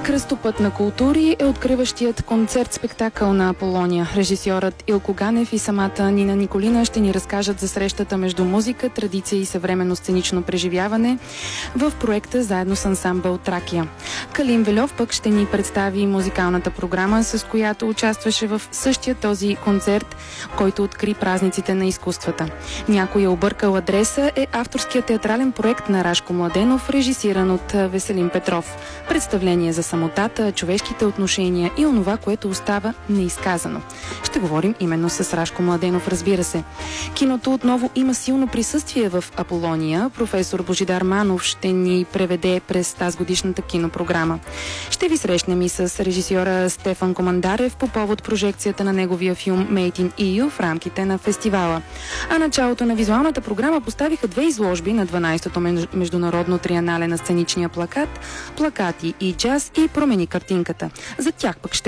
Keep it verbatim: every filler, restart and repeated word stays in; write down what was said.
Кръстопът на култури е откриващият концерт-спектакъл на Аполония. Режисьорът Илко Ганев и самата Нина Николина ще ни разкажат за срещата между музика, традиция и съвременно сценично преживяване в проекта заедно с ансамбъл Тракия. Калин Вельов пък ще ни представи музикалната програма, с която участваше в същия този концерт, който откри празниците на изкуствата. Някой е объркал адреса е авторският театрален проект на Рашко Младенов, режисиран от Веселин Петров. Представление за самотата, човешките отношения и онова, което остава неизказано. Ще говорим именно с Рашко Младенов, разбира се. Киното отново има силно присъствие в Аполония. Професор Божидар Манов ще ни преведе през тази годишната кинопрограма. Ще ви срещнем и с режисьора Стефан Командарев по повод прожекцията на неговия филм Made in и ю в рамките на фестивала. А началото на визуалната програма поставиха две изложби на дванадесетото международно триенале на сценичния плакат, плакати и джаз и промени картинката. За тях пък ще